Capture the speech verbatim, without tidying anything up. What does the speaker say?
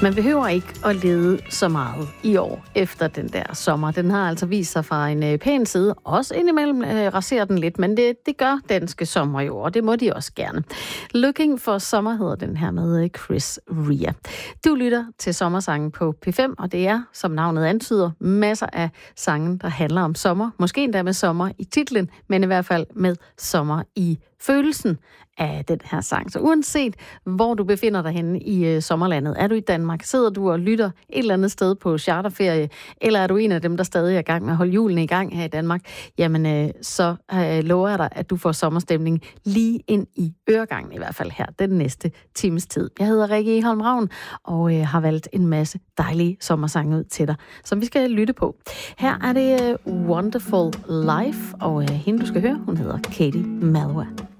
Man behøver ikke at lede så meget i år efter den der sommer. Den har altså vist sig fra en øh, pæn side. Også indimellem øh, raserer den lidt, men det, det gør danske sommer jo, og det må de også gerne. Looking for Summer hedder den her med Chris Rea. Du lytter til Sommersangen på P fem, og det er, som navnet antyder, masser af sange, der handler om sommer. Måske endda med sommer i titlen, men i hvert fald med sommer i følelsen af den her sang. Så uanset hvor du befinder dig henne i øh, sommerlandet, er du i Danmark, sidder du og lytter et eller andet sted på charterferie, eller er du en af dem, der stadig er i gang med at holde julen i gang her i Danmark, jamen øh, så øh, lover jeg dig, at du får sommerstemning lige ind i øregangen, i hvert fald her den næste times tid. Jeg hedder Rikke Egholm Ravn, og øh, har valgt en masse dejlige sommersange ud til dig, som vi skal lytte på. Her er det øh, Wonderful Life, og øh, hende du skal høre, hun hedder Katie Melua.